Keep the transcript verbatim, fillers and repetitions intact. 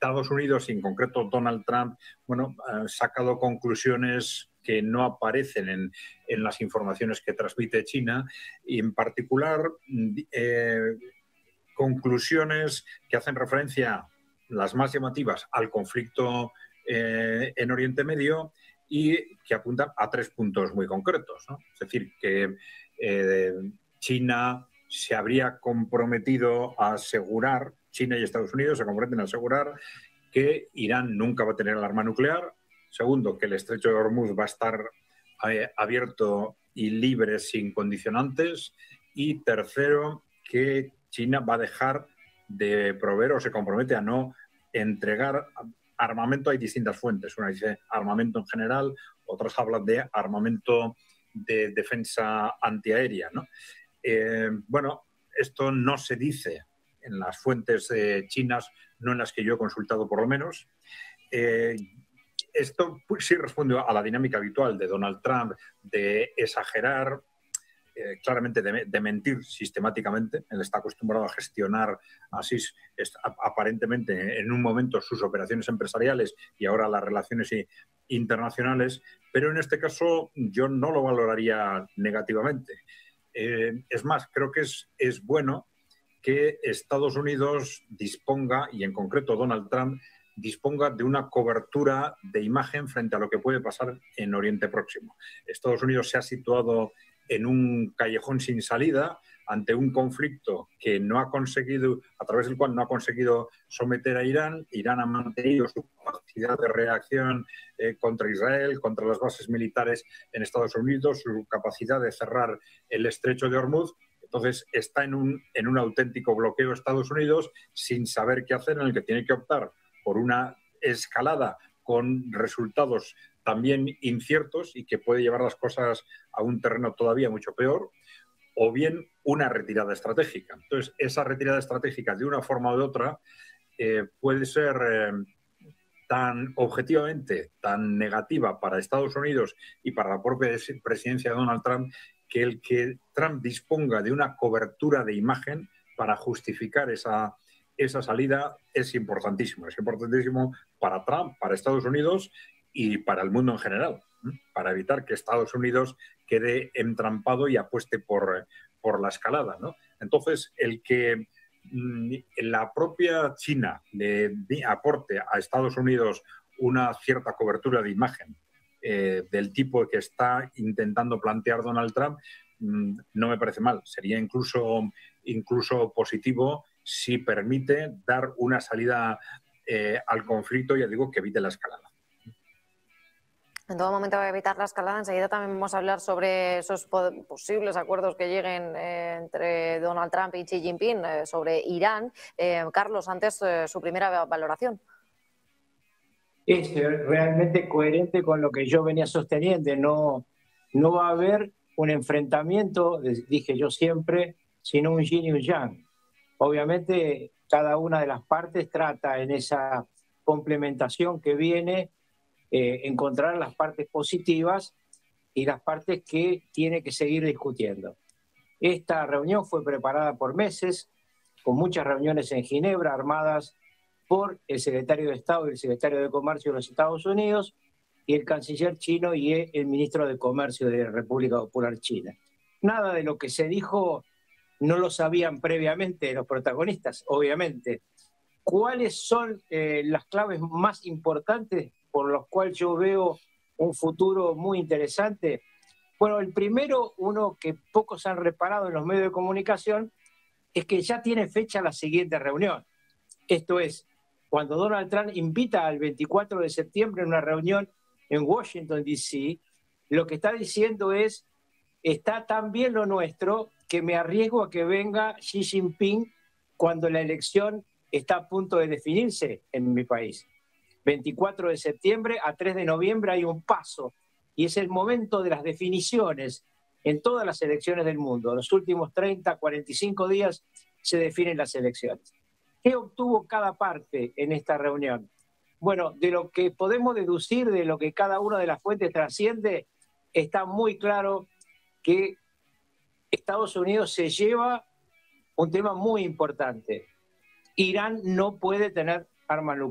Estados Unidos y en concreto Donald Trump, bueno, ha sacado conclusiones que no aparecen en, en las informaciones que transmite China y en particular eh, conclusiones que hacen referencia, las más llamativas, al conflicto eh, en Oriente Medio y que apuntan a tres puntos muy concretos, ¿no? Es decir, que eh, China se habría comprometido a asegurar, China y Estados Unidos se comprometen a asegurar que Irán nunca va a tener el arma nuclear. Segundo, que el estrecho de Hormuz va a estar eh, abierto y libre sin condicionantes. Y tercero, que China va a dejar de proveer o se compromete a no entregar armamento. Hay distintas fuentes. Una dice armamento en general, otras hablan de armamento de defensa antiaérea, ¿no? Eh, bueno, esto no se dice en las fuentes eh, chinas, no en las que yo he consultado por lo menos. Eh, esto pues, sí responde a la dinámica habitual de Donald Trump de exagerar, eh, claramente de, de mentir sistemáticamente. Él está acostumbrado a gestionar así, es, aparentemente en un momento, sus operaciones empresariales y ahora las relaciones internacionales, pero en este caso yo no lo valoraría negativamente. Eh, es más, creo que es, es bueno que Estados Unidos disponga, y en concreto Donald Trump, disponga de una cobertura de imagen frente a lo que puede pasar en Oriente Próximo. Estados Unidos se ha situado en un callejón sin salida ante un conflicto que no ha conseguido, a través del cual no ha conseguido someter a Irán. Irán ha mantenido su capacidad de reacción eh, contra Israel, contra las bases militares en Estados Unidos, su capacidad de cerrar el estrecho de Hormuz. Entonces está en un, en un auténtico bloqueo Estados Unidos sin saber qué hacer, en el que tiene que optar por una escalada con resultados también inciertos y que puede llevar las cosas a un terreno todavía mucho peor, o bien una retirada estratégica. Entonces, esa retirada estratégica, de una forma o de otra, eh, puede ser eh, tan objetivamente, tan negativa para Estados Unidos y para la propia presidencia de Donald Trump, que el que Trump disponga de una cobertura de imagen para justificar esa, esa salida es importantísimo. Es importantísimo para Trump, para Estados Unidos y para el mundo en general, ¿eh? Para evitar que Estados Unidos quede entrampado y apueste por, por la escalada, ¿no? Entonces, el que mmm, la propia China le aporte a Estados Unidos una cierta cobertura de imagen eh, del tipo que está intentando plantear Donald Trump, mmm, no me parece mal. Sería incluso, incluso positivo si permite dar una salida eh, al conflicto, ya digo, que evite la escalada. En todo momento va a evitar la escalada. Enseguida también vamos a hablar sobre esos posibles acuerdos que lleguen eh, entre Donald Trump y Xi Jinping eh, sobre Irán. Eh, Carlos, antes eh, su primera valoración. Es realmente coherente con lo que yo venía sosteniendo. No, no va a haber un enfrentamiento, dije yo siempre, sino un yin y un yang. Obviamente, cada una de las partes trata en esa complementación que viene Eh, encontrar las partes positivas y las partes que tiene que seguir discutiendo. Esta reunión fue preparada por meses, con muchas reuniones en Ginebra, armadas por el secretario de Estado y el secretario de Comercio de los Estados Unidos y el canciller chino y el ministro de Comercio de la República Popular China. Nada de lo que se dijo no lo sabían previamente los protagonistas, obviamente. ¿Cuáles son eh, las claves más importantes por los cuales yo veo un futuro muy interesante? Bueno, el primero, uno que pocos han reparado en los medios de comunicación, es que ya tiene fecha la siguiente reunión. Esto es, cuando Donald Trump invita al veinticuatro de septiembre a una reunión en Washington, D C, lo que está diciendo es, está tan bien lo nuestro que me arriesgo a que venga Xi Jinping cuando la elección está a punto de definirse en mi país. veinticuatro de septiembre a tres de noviembre hay un paso y es el momento de las definiciones en todas las elecciones del mundo. En los últimos treinta, cuarenta y cinco días se definen las elecciones. ¿Qué obtuvo cada parte en esta reunión? Bueno, de lo que podemos deducir de lo que cada una de las fuentes trasciende, está muy claro que Estados Unidos se lleva un tema muy importante. Irán no puede tener armas nucleares.